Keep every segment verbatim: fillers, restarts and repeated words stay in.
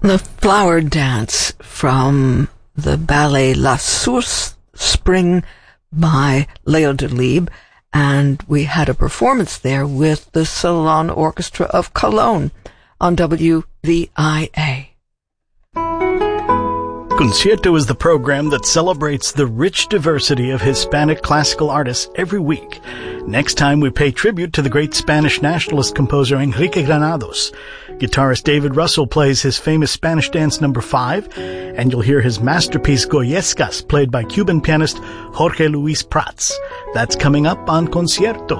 The Flower Dance from the ballet La Source Spring by Leo Delibes, and we had a performance there with the Salon Orchestra of Cologne on W V I A. Concierto is the program that celebrates the rich diversity of Hispanic classical artists every week. Next time we pay tribute to the great Spanish nationalist composer Enrique Granados. Guitarist David Russell plays his famous Spanish dance number five, and you'll hear his masterpiece Goyescas played by Cuban pianist Jorge Luis Prats. That's coming up on Concierto.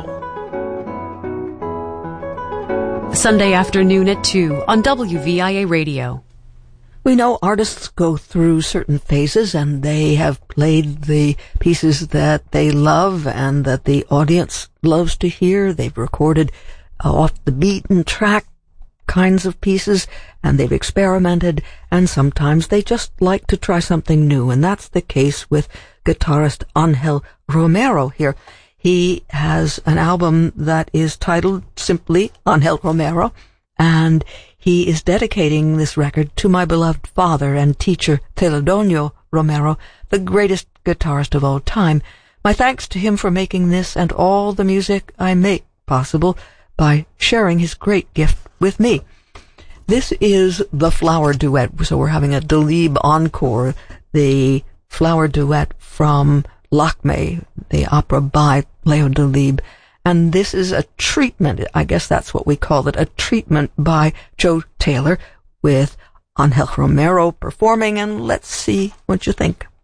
Sunday afternoon at two on W V I A Radio. We know artists go through certain phases, and they have played the pieces that they love and that the audience loves to hear. They've recorded uh, off the beaten track kinds of pieces, and they've experimented, and sometimes they just like to try something new, and that's the case with guitarist Angel Romero here. He has an album that is titled simply Angel Romero, and he is dedicating this record to my beloved father and teacher, Celedonio Romero, the greatest guitarist of all time. My thanks to him for making this and all the music I make possible by sharing his great gift with me. This is the Flower Duet, so we're having a Delibes encore, the Flower Duet from Lakmé, the opera by Leo Delibes. And this is a treatment, I guess that's what we call it, a treatment by Joe Taylor with Angel Romero performing, and let's see what you think.